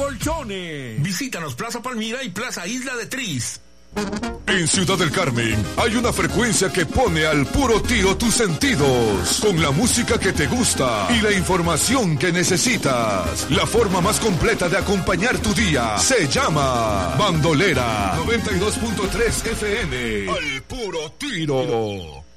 Colchones. Visítanos Plaza Palmira y Plaza Isla de Tris. En Ciudad del Carmen hay una frecuencia que pone al puro tiro tus sentidos, con la música que te gusta y la información que necesitas. La forma más completa de acompañar tu día se llama Bandolera 92.3 FM. Al puro tiro.